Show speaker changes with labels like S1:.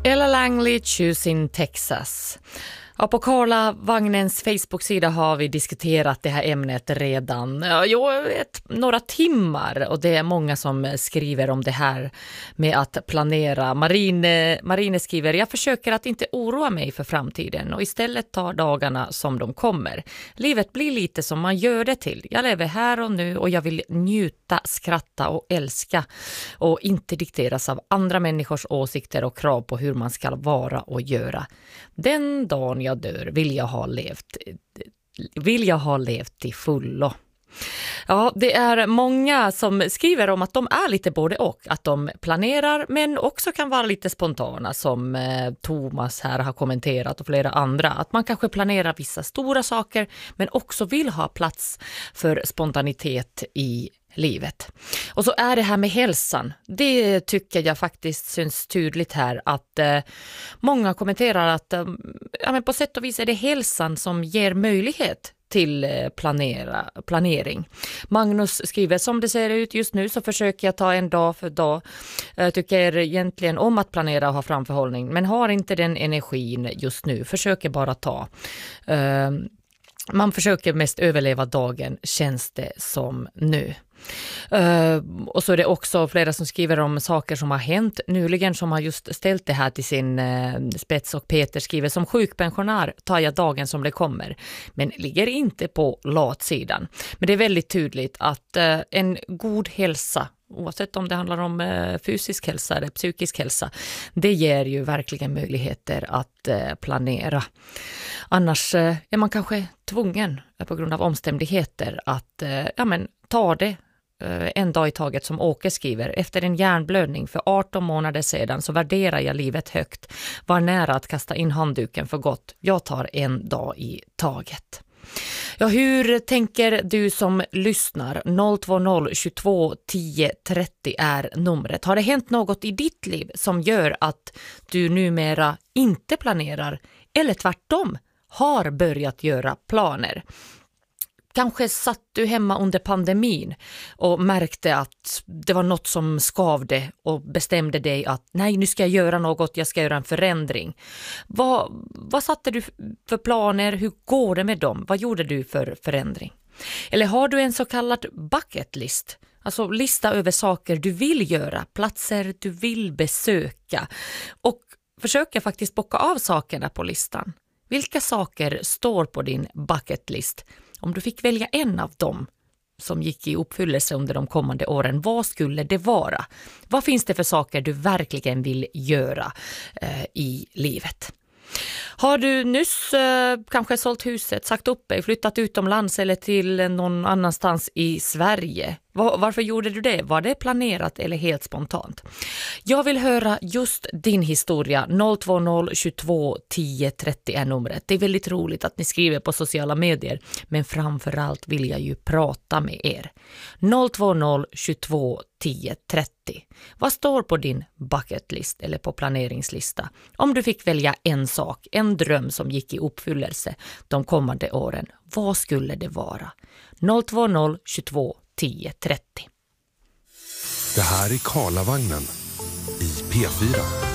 S1: Ella Langley, Choosing Texas. Ja, på Karlavagnens Facebook-sida har vi diskuterat det här ämnet redan några timmar, och det är många som skriver om det här med att planera. Marine skriver: jag försöker att inte oroa mig för framtiden och istället ta dagarna som de kommer. Livet blir lite som man gör det till. Jag lever här och nu och jag vill njuta, skratta och älska och inte dikteras av andra människors åsikter och krav på hur man ska vara och göra. Den dagen jag dör vill jag ha levt till fullo. Ja, det är många som skriver om att de är lite både och. Att de planerar men också kan vara lite spontana, som Thomas här har kommenterat och flera andra. Att man kanske planerar vissa stora saker men också vill ha plats för spontanitet i livet. Och så är det här med hälsan. Det tycker jag faktiskt syns tydligt här, att många kommenterar att men på sätt och vis är det hälsan som ger möjlighet till planering. Magnus skriver: som det ser ut just nu så försöker jag ta en dag för dag. Jag tycker egentligen om att planera och ha framförhållning, men har inte den energin just nu. Försöker bara ta. Man försöker mest överleva dagen, känns det som nu. Och så är det också flera som skriver om saker som har hänt nyligen, som har just ställt det här till sin spets. Och Peter skriver: som sjukpensionär tar jag dagen som det kommer, men ligger inte på latsidan. Men det är väldigt tydligt att en god hälsa, oavsett om det handlar om fysisk hälsa eller psykisk hälsa, det ger ju verkligen möjligheter att planera. Annars är man kanske tvungen på grund av omständigheter att ta det en dag i taget, som Åke skriver: efter en hjärnblödning för 18 månader sedan så värderar jag livet högt. Var nära att kasta in handduken för gott. Jag tar en dag i taget. Ja, hur tänker du som lyssnar? 020 22 10 30 är numret. Har det hänt något i ditt liv som gör att du numera inte planerar, eller tvärtom har börjat göra planer? Kanske satt du hemma under pandemin och märkte att det var något som skavde och bestämde dig att nej, nu ska jag göra något, jag ska göra en förändring. Vad satte du för planer? Hur går det med dem? Vad gjorde du för förändring? Eller har du en så kallad bucket list? Alltså lista över saker du vill göra, platser du vill besöka, och försöka faktiskt bocka av sakerna på listan. Vilka saker står på din bucket list? Om du fick välja en av dem som gick i uppfyllelse under de kommande åren, vad skulle det vara? Vad finns det för saker du verkligen vill göra i livet? Har du nyss kanske sålt huset, sagt upp dig, flyttat utomlands eller till någon annanstans i Sverige? Varför gjorde du det? Var det planerat eller helt spontant? Jag vill höra just din historia. 020 22 10 30 är numret. Det är väldigt roligt att ni skriver på sociala medier, men framförallt vill jag ju prata med er. 020 22 10 30. Vad står på din bucket list eller på planeringslista? Om du fick välja en sak, en dröm som gick i uppfyllelse de kommande åren, vad skulle det vara? 020 22 10 30.
S2: Det här är Karlavagnen i P4.